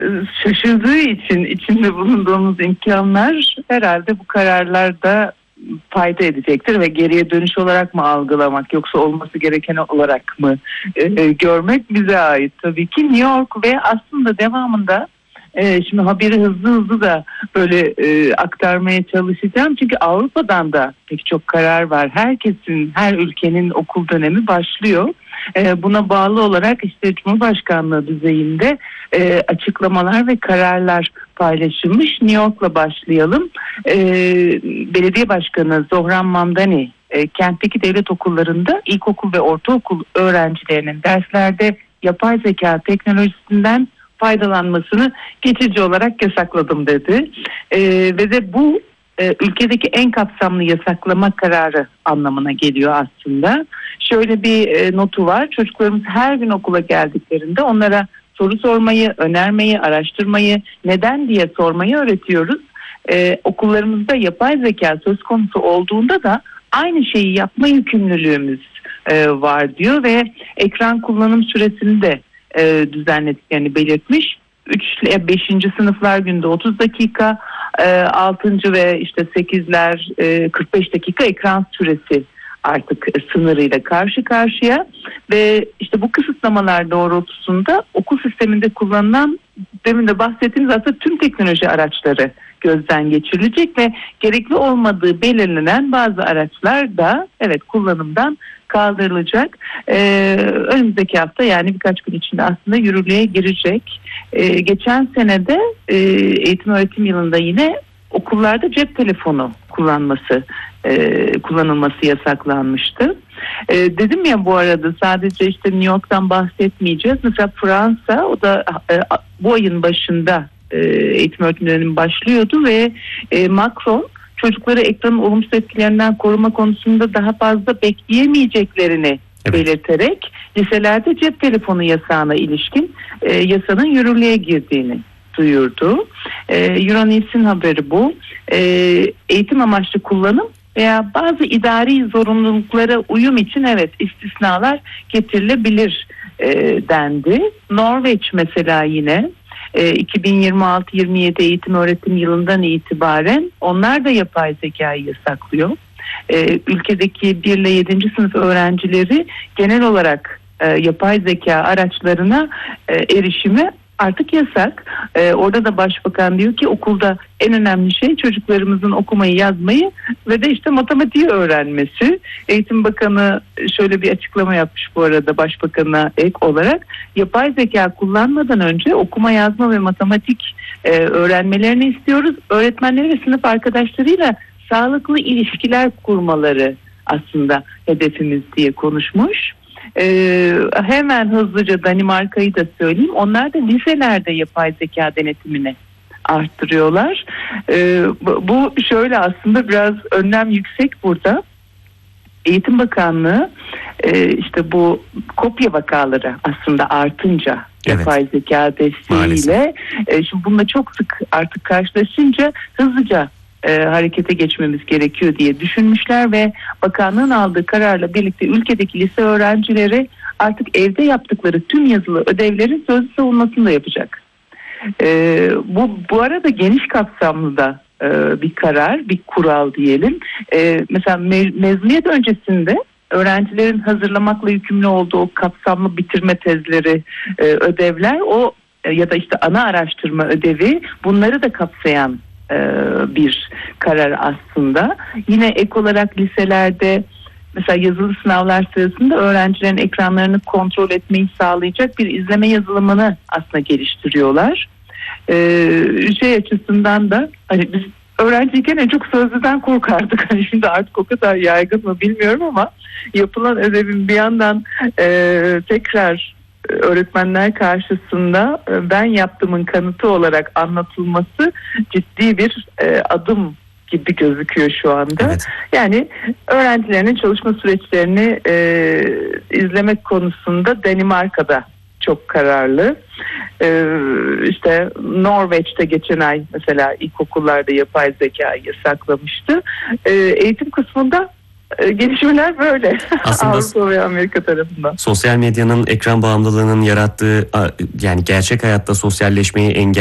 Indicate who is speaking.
Speaker 1: şaşırdığı için içinde bulunduğumuz imkanlar herhalde bu kararlarda fayda edecektir ve geriye dönüş olarak mı algılamak yoksa olması gereken olarak mı görmek bize ait tabii ki. New York ve aslında devamında şimdi haberi hızlı da böyle aktarmaya çalışacağım. Çünkü Avrupa'dan da pek çok karar var. Her ülkenin okul dönemi başlıyor. Buna bağlı olarak işte Cumhurbaşkanlığı düzeyinde açıklamalar ve kararlar paylaşılmış. New York'la başlayalım. Belediye Başkanı Zohran Mamdani kentteki devlet okullarında ilkokul ve ortaokul öğrencilerinin derslerde yapay zeka teknolojisinden faydalanmasını geçici olarak yasakladım dedi. Ve de bu ülkedeki en kapsamlı yasaklama kararı anlamına geliyor aslında. Şöyle bir notu var. Çocuklarımız her gün okula geldiklerinde onlara soru sormayı, önermeyi, araştırmayı, neden diye sormayı öğretiyoruz. Okullarımızda yapay zeka söz konusu olduğunda da aynı şeyi yapma yükümlülüğümüz var diyor ve ekran kullanım süresini de düzenlediklerini belirtmiş. 3 ile 5. sınıflar günde 30 dakika, 6. ve işte 8'ler 45 dakika ekran süresi artık sınırıyla karşı karşıya ve işte bu kısıtlamalar doğrultusunda okul sisteminde kullanılan demin de bahsettiğimiz aslında tüm teknoloji araçları gözden geçirilecek ve gerekli olmadığı belirlenen bazı araçlar da kullanımdan kaldırılacak. Önümüzdeki hafta yani birkaç gün içinde aslında yürürlüğe girecek. Geçen senede eğitim öğretim yılında yine okullarda cep telefonu kullanılması yasaklanmıştı. Dedim ya bu arada sadece işte New York'tan bahsetmeyeceğiz. Mesela Fransa o da bu ayın başında eğitim öğretim dönemi başlıyordu ve Macron çocukları ekranın olumsuz etkilerinden koruma konusunda daha fazla bekleyemeyeceklerini belirterek liselerde cep telefonu yasağına ilişkin yasanın yürürlüğe girdiğini duyurdu. Euronews'in haberi bu. Eğitim amaçlı kullanım veya bazı idari zorunluluklara uyum için istisnalar getirilebilir dendi. Norveç mesela yine 2026-27 eğitim öğretim yılından itibaren onlar da yapay zekayı yasaklıyor. Ülkedeki 1 ile 7. sınıf öğrencileri genel olarak yapay zeka araçlarına erişimi artık yasak. Orada da başbakan diyor ki okulda en önemli şey çocuklarımızın okumayı, yazmayı ve de işte matematiği öğrenmesi. Eğitim Bakanı şöyle bir açıklama yapmış bu arada başbakana ek olarak. Yapay zeka kullanmadan önce okuma, yazma ve matematik öğrenmelerini istiyoruz. Öğretmenleri ve sınıf arkadaşlarıyla sağlıklı ilişkiler kurmaları aslında hedefimiz diye konuşmuş. Hemen hızlıca Danimarka'yı da söyleyeyim. Onlar da liselerde yapay zeka denetimini arttırıyorlar. Bu şöyle aslında biraz önlem yüksek burada. Eğitim Bakanlığı işte bu kopya vakaları aslında artınca yapay zeka desteğiyle şimdi bununla çok sık artık karşılaşınca hızlıca harekete geçmemiz gerekiyor diye düşünmüşler ve bakanlığın aldığı kararla birlikte ülkedeki lise öğrencileri artık evde yaptıkları tüm yazılı ödevlerin sözlü savunmasını da yapacak. Bu arada geniş kapsamlı da bir karar, bir kural diyelim. Mesela mezuniyet öncesinde öğrencilerin hazırlamakla yükümlü olduğu o kapsamlı bitirme tezleri, ödevler ya da işte ana araştırma ödevi bunları da kapsayan bir karar aslında. Yine ek olarak liselerde mesela yazılı sınavlar sırasında öğrencilerin ekranlarını kontrol etmeyi sağlayacak bir izleme yazılımını aslında geliştiriyorlar. Şey açısından da hani biz öğrenciyken en çok sözlüden korkardık. Hani şimdi artık o kadar yaygın mı bilmiyorum ama yapılan ödevin bir yandan tekrar öğretmenler karşısında ben yaptığımın kanıtı olarak anlatılması ciddi bir adım gibi gözüküyor şu anda. Evet. Yani öğrencilerin çalışma süreçlerini izlemek konusunda Danimarka'da çok kararlı. İşte Norveç'te geçen ay mesela ilkokullarda yapay zeka yasaklamıştı. Eğitim kısmında Gelişmeler böyle
Speaker 2: Aslında
Speaker 1: Avrupa ve Amerika tarafından.
Speaker 2: sosyal medyanın ekran bağımlılığının yarattığı, yani gerçek hayatta sosyalleşmeyi